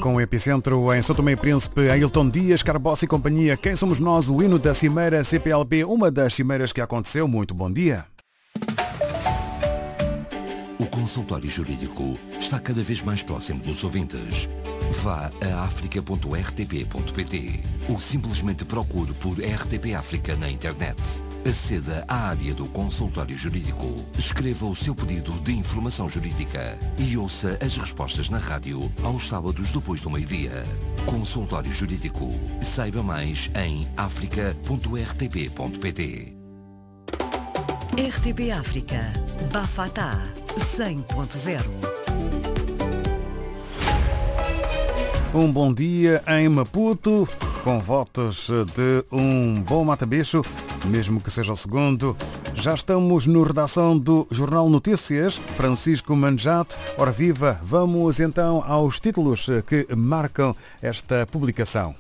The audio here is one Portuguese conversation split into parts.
com o epicentro em São Tomé e Príncipe, Ailton Dias, Carbossi e companhia. Quem somos nós? O hino da Cimeira CPLP, uma das cimeiras que aconteceu. Muito bom dia. O consultório jurídico está cada vez mais próximo dos ouvintes. Vá a africa.rtp.pt ou simplesmente procure por RTP África na internet. Aceda à área do consultório jurídico, escreva o seu pedido de informação jurídica e ouça as respostas na rádio aos sábados depois do meio-dia. Consultório Jurídico. Saiba mais em africa.rtp.pt. RTP África. Bafatá 100.0. Um bom dia em Maputo, com votos de um bom mata-bicho, mesmo que seja o segundo. Já estamos no redação do Jornal Notícias, Francisco Manjate. Ora viva, vamos então aos títulos que marcam esta publicação.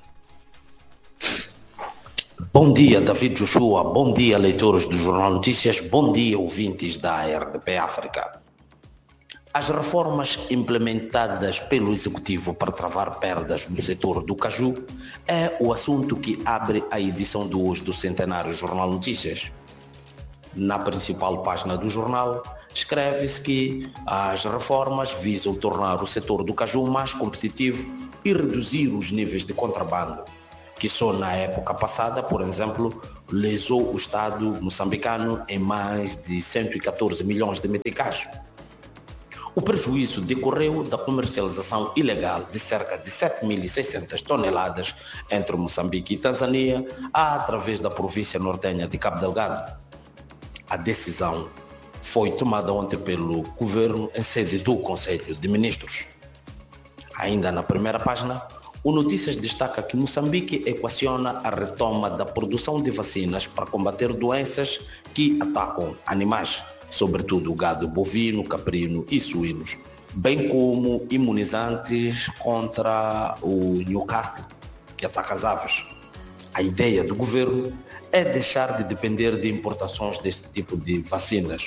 Bom dia, David Joshua. Bom dia, leitores do Jornal Notícias. Bom dia, ouvintes da RDP África. As reformas implementadas pelo Executivo para travar perdas no setor do caju é o assunto que abre a edição de hoje do centenário Jornal Notícias. Na principal página do jornal, escreve-se que as reformas visam tornar o setor do caju mais competitivo e reduzir os níveis de contrabando, que só na época passada, por exemplo, lesou o Estado moçambicano em mais de 114 milhões de meticais. O prejuízo decorreu da comercialização ilegal de cerca de 7.600 toneladas entre Moçambique e Tanzânia, através da província nortenha de Cabo Delgado. A decisão foi tomada ontem pelo governo em sede do Conselho de Ministros. Ainda na primeira página, o Notícias destaca que Moçambique equaciona a retoma da produção de vacinas para combater doenças que atacam animais, sobretudo o gado bovino, caprino e suínos, bem como imunizantes contra o Newcastle, que ataca as aves. A ideia do governo é deixar de depender de importações deste tipo de vacinas.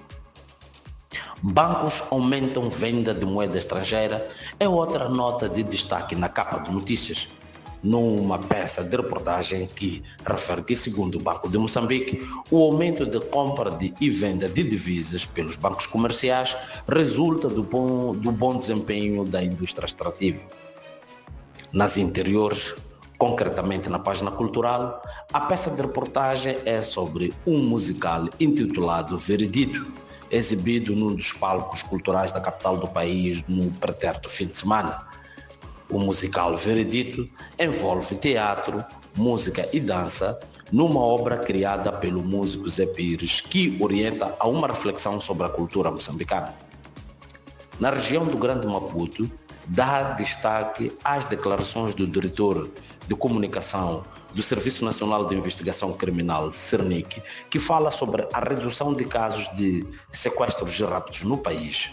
Bancos aumentam venda de moeda estrangeira é outra nota de destaque na capa de Notícias, numa peça de reportagem que refere que, segundo o Banco de Moçambique, o aumento de compra e venda de divisas pelos bancos comerciais resulta do bom desempenho da indústria extrativa. Nas interiores, concretamente na página cultural, a peça de reportagem é sobre um musical intitulado Veredito, exibido num dos palcos culturais da capital do país no pretérito fim de semana. O musical Veredito envolve teatro, música e dança numa obra criada pelo músico Zé Pires, que orienta a uma reflexão sobre a cultura moçambicana. Na região do Grande Maputo, dá destaque às declarações do diretor de comunicação do Serviço Nacional de Investigação Criminal, Cernic, que fala sobre a redução de casos de sequestros e raptos no país.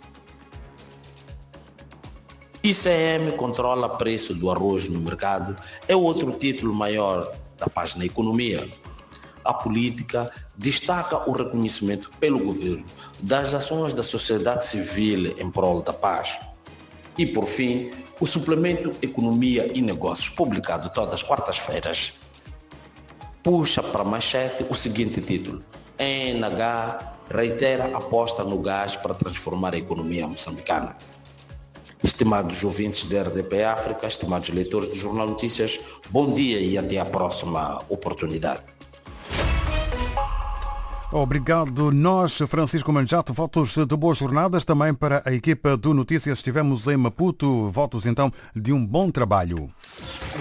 ICM controla preço do arroz no mercado é outro título maior da página Economia. A política destaca o reconhecimento pelo governo das ações da sociedade civil em prol da paz. E, por fim, o suplemento Economia e Negócios, publicado todas as quartas-feiras, puxa para manchete o seguinte título: ENH reitera aposta no gás para transformar a economia moçambicana. Estimados ouvintes da RDP África, estimados leitores do Jornal Notícias, bom dia e até a próxima oportunidade. Obrigado nós, Francisco Manjate. Votos de boas jornadas também para a equipa do Notícias. Estivemos em Maputo. Votos então de um bom trabalho.